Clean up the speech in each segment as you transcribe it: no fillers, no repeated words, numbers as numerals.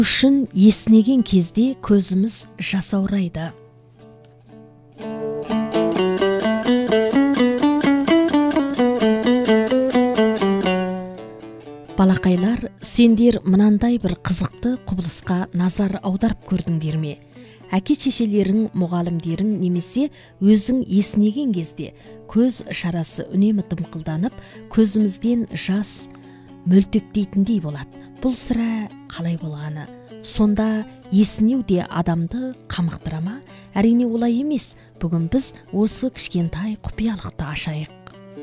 үшін есінеген кезде көзіміз жасаурайды. Балақайлар, сендер мынандай бір қызықты құбылысқа назар аударып көрдіңдер ме? Әке-шешелерің, мұғалімдерің немесе өзің есінеген кезде көз шарасы үнемі дымқылданып, көзімізден жас мөлтектейтіндей болады. Бұл сірә қалай болғаны? Сонда есінеу де адамды қамықтыра ма? Әрине олай емес. Бүгін біз осы кішкентай құпиялықты ашайық.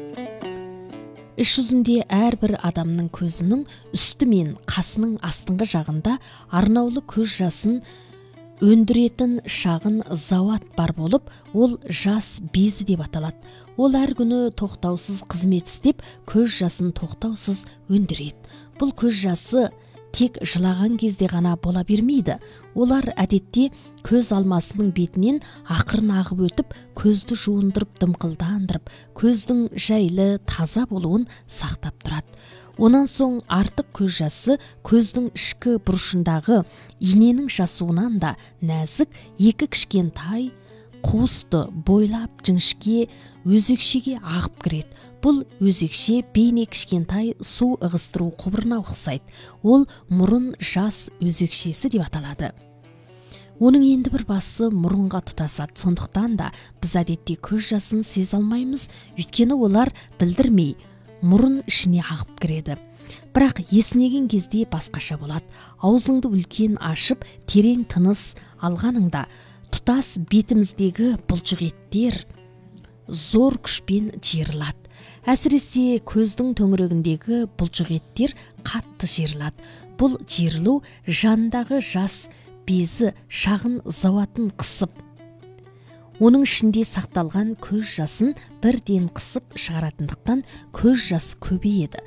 Іш жүзінде әрбір адамның көзінің үсті мен қасының астыңғы жағында арнаулы көз жасын өндіретін шағын зауат бар болып, ол жас безі деп аталады. Ол әр күні тоқтаусыз қызмет істеп, көз жасын тоқтаусыз өндіреді. Бұл көз жасы тек жылаған кезде ғана бола бермейді. Олар әдетте көз алмасының бетінен ақырын ағып өтіп, көзді жуындырып, дымқылдандырып, көздің жайлы, таза болуын сақтап тұрады. Онан соң артық көз жасы көздің ішкі бұрышындағы иненің жасуынан да нәзік екі кішкентай қуысты бойлап жіңішке өзекшеге ағып кіреді. Бұл өзекше бейне кішкентай су ығыстыру құбырына ұқсайды. Ол мұрын жас өзекшесі деп аталады. Оның енді бір басы мұрынға тұтасады. Сондықтан да біз әдетте көз жасын сезе алмаймыз, өйткені олар білдірмей мұрын ішіне ағып кіреді. Бірақ есінеген кезде басқаша болады. Аузыңды үлкен ашып, терең тыныс алғаныңда тұтас бетіміздегі бұлшық еттер зор күшпен жиырылады. Әсіресе көздің төңірегіндегі бұлшық еттер қатты жиырылады. Бұл жиырылу жандағы жас безі шағын зауатын қысып, оның ішінде сақталған көз жасын бірден қысып шығаратындықтан көз жасы көбейеді.